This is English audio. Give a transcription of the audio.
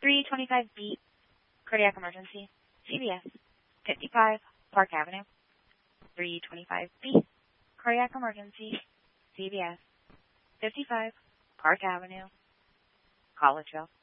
325B, cardiac emergency, CVS, 55 Park Avenue. 325B, cardiac emergency, CVS, 55 Park Avenue, Collegeville.